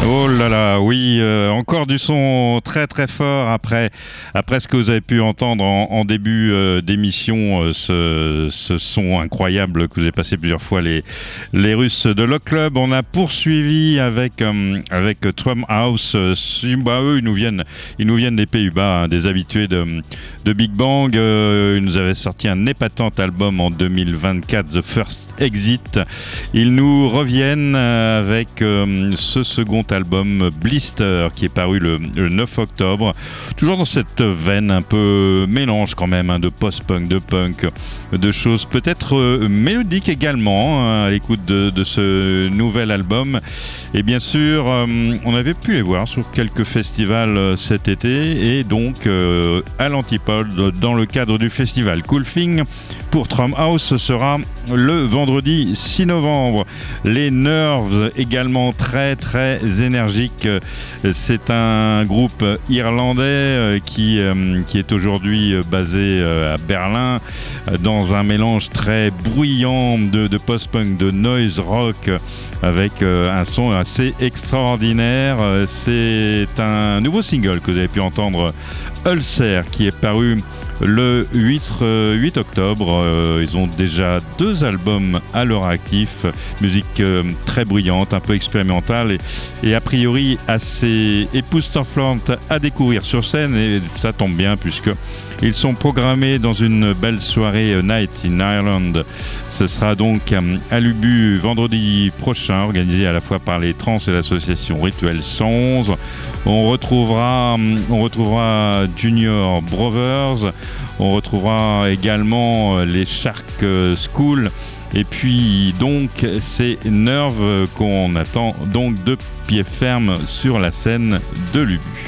Oh là là, oui, encore du son très très fort après ce que vous avez pu entendre en début d'émission, ce son incroyable que vous avez passé plusieurs fois les Russes de Lock Club. On a poursuivi avec Trum House. Eux, ils nous viennent des Pays-Bas, hein, des habitués de Big Bang. Ils nous avaient sorti un épatant album en 2024, The First Exit. Ils nous reviennent avec ce second album Blister qui est paru le 9 octobre, toujours dans cette veine un peu mélange quand même, hein, de post-punk, de punk, de choses peut-être mélodiques également, hein, à l'écoute de ce nouvel album. Et bien sûr on avait pu les voir sur quelques festivals cet été, et donc à l'Antipode dans le cadre du festival Cool Thing pour Trum House, ce sera le vendredi 6 novembre. Les Nerves également très très énergiques. C'est un groupe irlandais qui est aujourd'hui basé à Berlin, dans un mélange très bruyant de post-punk, de noise rock, avec un son assez extraordinaire. C'est un nouveau single que vous avez pu entendre, Ulcer, qui est paru le 8 octobre. Ils ont déjà 2 albums à leur actif, musique très bruyante, un peu expérimentale et a priori assez époustouflante à découvrir sur scène, et ça tombe bien puisque ils sont programmés dans une belle soirée Night in Ireland. Ce sera donc à l'Ubu vendredi prochain, organisé à la fois par les Trans et l'association Rituel 111. On retrouvera Junior Brothers, on retrouvera également les Shark School, et puis donc c'est Nerve qu'on attend donc de pied ferme sur la scène de l'Ubu.